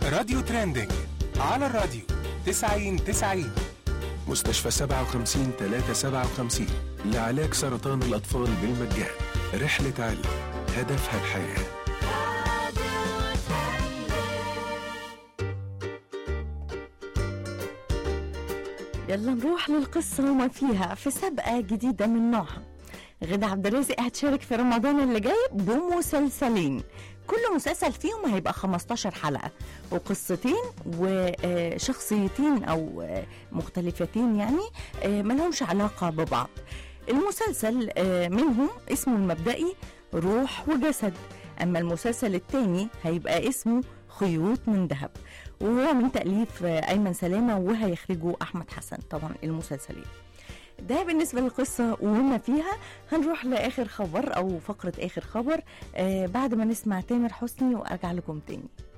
راديو ترندنج على الراديو 90-90. مستشفى 57-357 لعلاج سرطان الأطفال بالمجان. رحلة علم هدفها الحياة. يلا نروح للقصة وما فيها. في سابقة جديدة من نوعها، غادة عبد الرازق هتشارك في رمضان اللي جاي بمسلسلين، كل مسلسل فيهم هيبقى 15 حلقة وقصتين وشخصيتين أو مختلفتين، يعني ملهمش علاقة ببعض. المسلسل منهم اسمه المبدئي روح وجسد، أما المسلسل الثاني هيبقى اسمه خيوط من ذهب، وهو من تأليف أيمن سلامة وهيخرجه أحمد حسن. طبعا المسلسلين ده بالنسبة للقصة وما فيها. هنروح لآخر خبر أو فقرة آخر خبر بعد ما نسمع تامر حسني وأرجع لكم تاني.